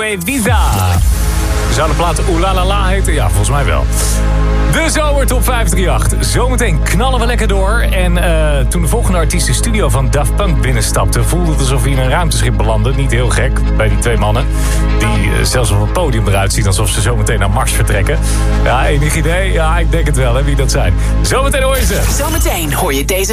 Ibiza. Zou de plaat Oeh La La La heten? Ja, volgens mij wel. De Zomertop 538. Zometeen knallen we lekker door. En toen de volgende artiest de studio van Daft Punk binnenstapte, voelde het alsof hij in een ruimteschip belandde. Niet heel gek bij die twee mannen. Die zelfs op het podium eruit zien alsof ze zometeen naar Mars vertrekken. Ja, enig idee? Ja, ik denk het wel, hè, wie dat zijn. Zometeen hoor je ze. Zometeen hoor je deze